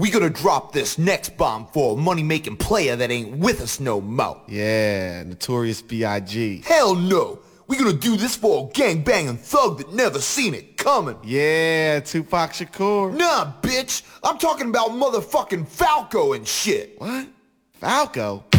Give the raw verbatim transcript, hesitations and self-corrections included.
we gonna drop this next bomb for a money-making player that ain't with us no more. Yeah, Notorious B I G Hell no! We gonna do this for a gang-banging thug that never seen it coming. Yeah, Tupac Shakur. Nah, bitch! I'm talking about motherfucking Falco and shit. What? Falco?